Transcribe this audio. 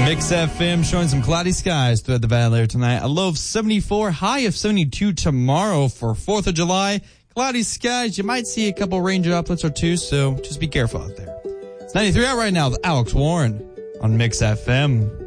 Mix FM showing some cloudy skies throughout the valley there tonight. A low of 74, high of 72 tomorrow for 4th of July. Cloudy skies. You might see a couple rain droplets or two, so just be careful out there. It's 93 out right now with Alex Warren on Mix FM.